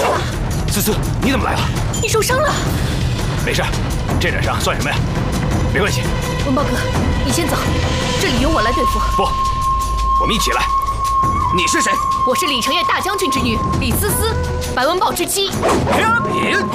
思思，你怎么来了？ 你受伤了？ 没事，这点伤算什么呀？没关系。 文豹哥，你先走，这里由我来对付。 不，我们一起来。你是谁？ 我是李承业大将军之女李思思，白文豹之妻。